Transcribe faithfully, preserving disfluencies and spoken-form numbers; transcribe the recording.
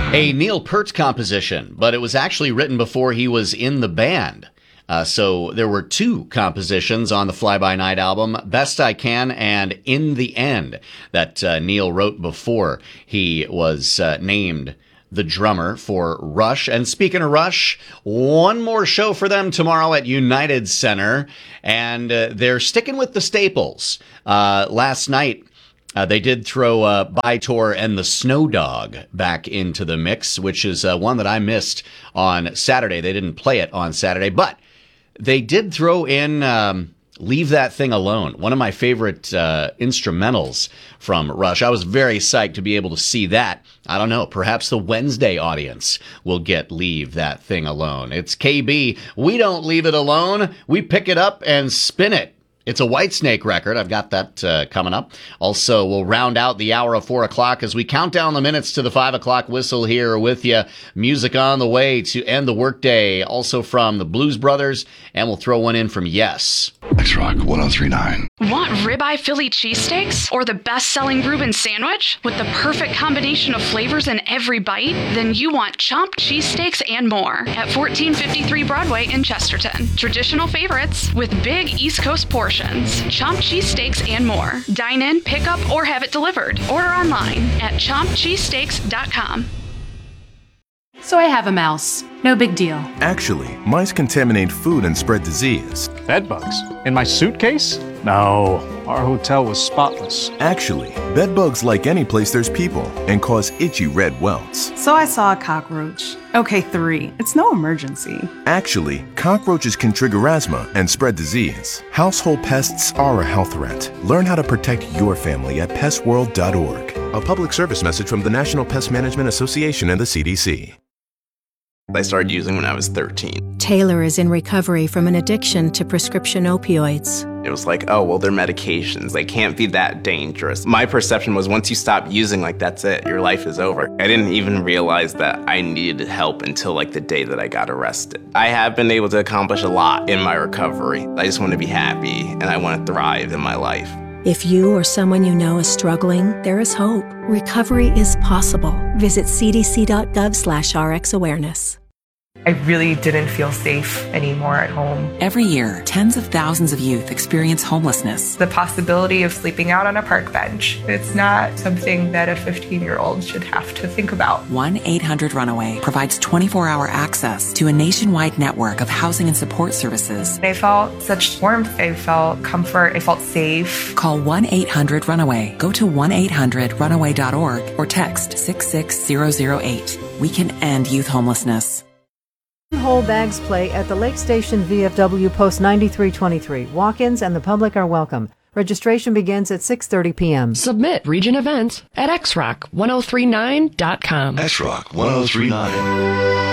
A Neil Peart composition, but it was actually written before he was in the band. Uh, so there were two compositions on the Fly By Night album, Best I Can and In the End, that uh, Neil wrote before he was uh, named the drummer for Rush. And speaking of Rush, one more show for them tomorrow at United Center, and uh, they're sticking with the staples. Uh, last night, Uh, they did throw uh, By-Tor and the Snow Dog back into the mix, which is uh, one that I missed on Saturday. They didn't play it on Saturday, but they did throw in um, Leave That Thing Alone, one of my favorite uh, instrumentals from Rush. I was very psyched to be able to see that. I don't know, perhaps the Wednesday audience will get Leave That Thing Alone. It's K B. We don't leave it alone. We pick it up and spin it. It's a Whitesnake record. I've got that uh, coming up. Also, we'll round out the hour of four o'clock as we count down the minutes to the five o'clock whistle here with you. Music on the way to end the workday. Also from the Blues Brothers, and we'll throw one in from Yes. X-Rock one oh three point nine. Want ribeye Philly cheesesteaks or the best-selling Reuben sandwich with the perfect combination of flavors in every bite? Then you want Chomp cheesesteaks and more at fourteen fifty-three Broadway in Chesterton. Traditional favorites with big East Coast portions. Chomp cheesesteaks and more. Dine in, pick up, or have it delivered. Order online at chomp cheesesteaks dot com. So I have a mouse. No big deal. Actually, mice contaminate food and spread disease. Bed bugs? In my suitcase? No, our hotel was spotless. Actually, bed bugs like any place there's people and cause itchy red welts. So I saw a cockroach. Okay, three. It's no emergency. Actually, cockroaches can trigger asthma and spread disease. Household pests are a health threat. Learn how to protect your family at pest world dot org. A public service message from the National Pest Management Association and the C D C. I started using when I was thirteen. Taylor is in recovery from an addiction to prescription opioids. It was like, oh, well, they're medications. They can't be that dangerous. My perception was once you stop using, like, that's it. Your life is over. I didn't even realize that I needed help until, like, the day that I got arrested. I have been able to accomplish a lot in my recovery. I just want to be happy, and I want to thrive in my life. If you or someone you know is struggling, there is hope. Recovery is possible. Visit c d c dot gov slash r x awareness. I really didn't feel safe anymore at home. Every year, tens of thousands of youth experience homelessness. The possibility of sleeping out on a park bench, it's not something that a fifteen-year-old should have to think about. one eight hundred runaway provides twenty-four hour access to a nationwide network of housing and support services. I felt such warmth. I felt comfort. I felt safe. Call one eight hundred runaway. Go to one eight hundred runaway dot org or text six six zero zero eight. We can end youth homelessness. Whole Bags play at the Lake Station V F W Post ninety-three twenty-three. Walk-ins and the public are welcome. Registration begins at six thirty p.m. Submit region events at x rock one oh three nine dot com. X-Rock one oh three point nine.